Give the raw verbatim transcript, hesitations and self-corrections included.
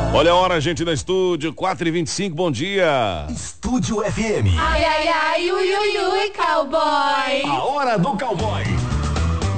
Olha a hora, gente, no estúdio, quatro e vinte e cinco, bom dia. Estúdio F M. Ai, ai, ai, ui, ui, ui, cowboy. A hora do cowboy.